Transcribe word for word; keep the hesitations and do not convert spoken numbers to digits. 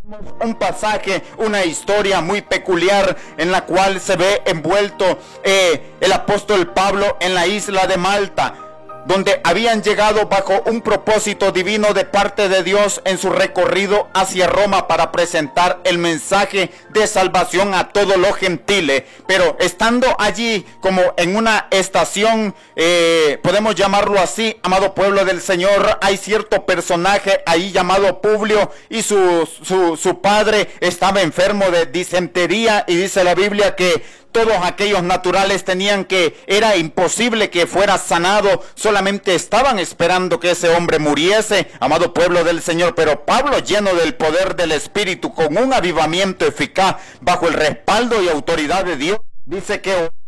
Un pasaje, una historia muy peculiar en la cual se ve envuelto eh, el apóstol Pablo en la isla de Malta, donde habían llegado bajo un propósito divino de parte de Dios en su recorrido hacia Roma para presentar el mensaje de salvación a todos los gentiles. Pero estando allí como en una estación, eh, podemos llamarlo así, amado pueblo del Señor, hay cierto personaje ahí llamado Publio, y su, su, su padre estaba enfermo de disentería, y dice la Biblia que todos aquellos naturales tenían que, era imposible que fuera sanado, solamente estaban esperando que ese hombre muriese, amado pueblo del Señor. Pero Pablo, lleno del poder del Espíritu, con un avivamiento eficaz, bajo el respaldo y autoridad de Dios, dice que